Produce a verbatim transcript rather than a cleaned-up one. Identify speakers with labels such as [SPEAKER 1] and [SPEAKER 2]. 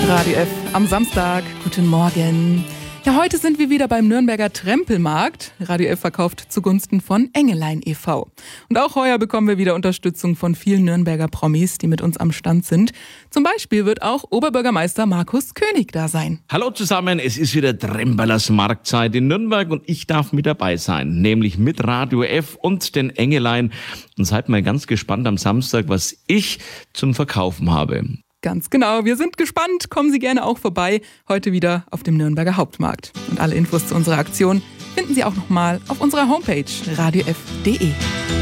[SPEAKER 1] Radio F am Samstag. Guten Morgen. Ja, heute sind wir wieder beim Nürnberger Trempelmarkt. Radio F verkauft zugunsten von Engelein e V Und auch heuer bekommen wir wieder Unterstützung von vielen Nürnberger Promis, die mit uns am Stand sind. Zum Beispiel wird auch Oberbürgermeister Markus König da sein.
[SPEAKER 2] Hallo zusammen, es ist wieder Trempelers Marktzeit in Nürnberg und ich darf mit dabei sein, nämlich mit Radio F und den Engelein. Und seid mal ganz gespannt am Samstag, was ich zum Verkaufen habe.
[SPEAKER 1] Ganz genau, wir sind gespannt. Kommen Sie gerne auch vorbei. Heute wieder auf dem Nürnberger Hauptmarkt. Und alle Infos zu unserer Aktion finden Sie auch nochmal auf unserer Homepage radio f punkt de.